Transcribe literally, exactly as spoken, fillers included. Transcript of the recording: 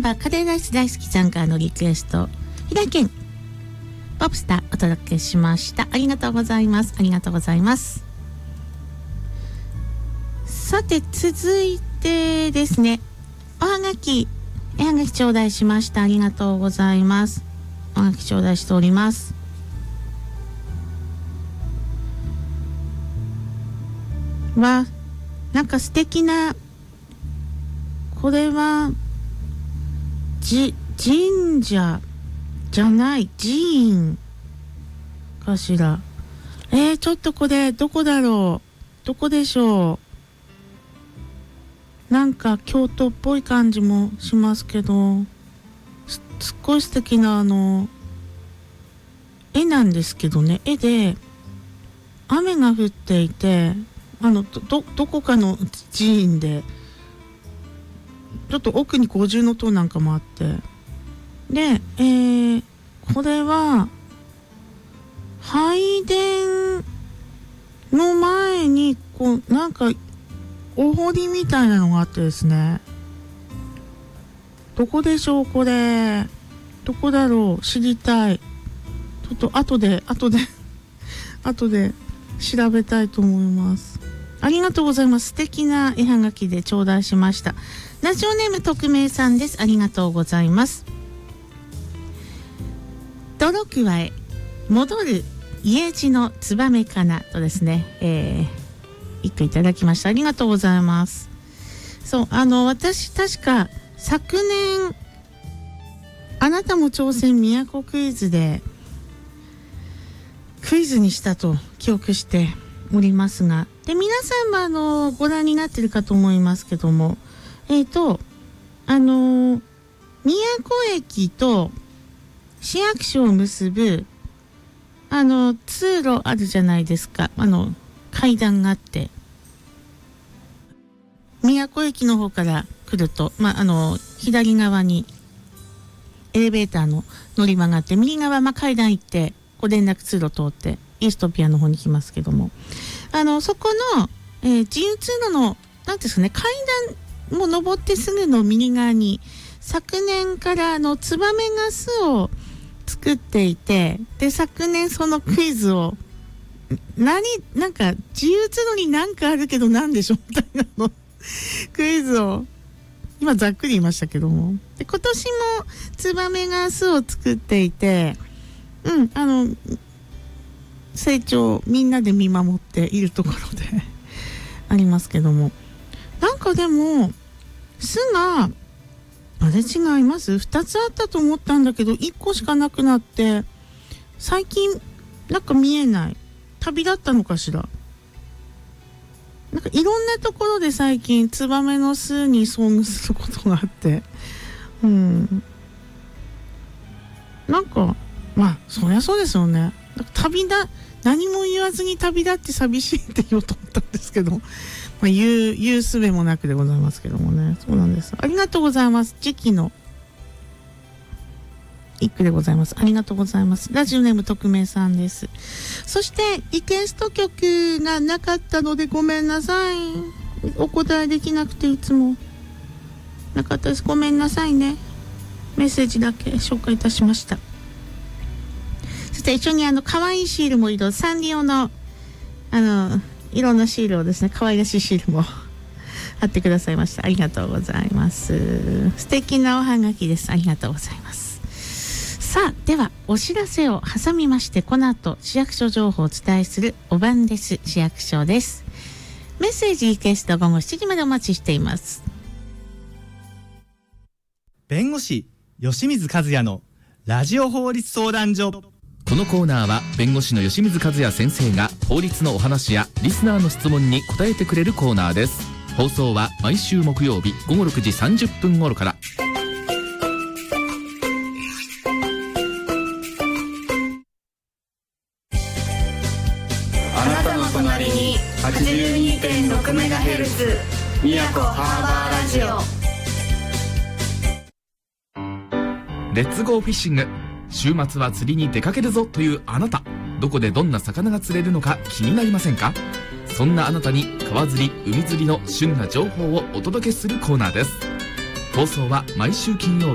バーカレーライス大好きさんからのリクエスト、ひだけんポップスターお届けしました。ありがとうございます。ありがとうございます。さて続いてですね、おはがきおはがき頂戴しました。ありがとうございます。おはがき頂戴しております。わ、なんか素敵な、これはじ神社じゃない寺院かしら。えー、ちょっとこれどこだろう、どこでしょう。なんか京都っぽい感じもしますけど、すすっごい素敵なあの絵なんですけどね。絵で雨が降っていて、あの ど, ど, どこかの寺院でちょっと奥に五重塔なんかもあって、で、えー、これは拝殿の前にこうなんかお堀みたいなのがあってですね、どこでしょうこれ、どこだろう、知りたい。ちょっと後で後で後で調べたいと思います。ありがとうございます。素敵な絵はがきで頂戴しました。ラジオネーム匿名さんです。ありがとうございます。泥くわえ戻る家路のツバメかなとですね、えー一句いただきました。ありがとうございます。そう、あの私確か昨年あなたも挑戦都クイズでクイズにしたと記憶しておりますが、で皆さんもあのご覧になってるかと思いますけども、えっとあの宮古駅と市役所を結ぶあの通路あるじゃないですか。あの階段があって、宮古駅の方から来ると、まあ、あの左側にエレベーターの乗り場があって、右側、まあ、階段行ってこう連絡通路通ってイーストピアの方に来ますけども、あのそこの、えー、自由通路のなんですかね、階段も登ってすぐの右側に昨年からあのツバメガスを作っていて、で昨年そのクイズを何なんか自由通路に何かあるけど何でしょみたいなのクイズを今ざっくり言いましたけども、で今年もツバメが巣を作っていて、うんあの成長をみんなで見守っているところでありますけども、なんかでも巣があれ違います、ふたつあったと思ったんだけどいっこしかなくなって最近なんか見えない、旅立ったのかしら。なんかいろんなところで最近ツバメの巣に遭遇することがあって、うん、なんかまあそりゃそうですよね。なんか旅だ何も言わずに旅立って寂しいって言おうと思ったんですけど、まあ、言う言うすべもなくでございますけどもね。そうなんです。ありがとうございます。時期の一句でございます。ありがとうございます。ラジオネーム匿名さんです。そしてリクエスト曲がなかったのでごめんなさい。お答えできなくていつもなかったです。ごめんなさいね。メッセージだけ紹介いたしました。そして一緒にあの可愛いシールも移動、サンリオのあのいろんなシールをですね、可愛らしいシールも貼ってくださいました。ありがとうございます。素敵なおはがきです。ありがとうございます。さあではお知らせを挟みまして、この後市役所情報をお伝えするお晩です市役所です。メッセージリクエスト午後しちじまでお待ちしています。 弁護士吉水和也のラジオ法律相談所。 このコーナーは弁護士の吉水和也先生が法律のお話やリスナーの質問に答えてくれるコーナーです。放送は毎週木曜日午後ろくじさんじゅっぷん頃から。 あなたの隣に はちじゅうにてんろくメガヘルツ 宮古ハーバーラジオ。レッツゴーフィッシング。週末は釣りに出かけるぞというあなた、どこでどんな魚が釣れるのか気になりませんか？そんなあなたに川釣り海釣りの旬な情報をお届けするコーナーです。放送は毎週金曜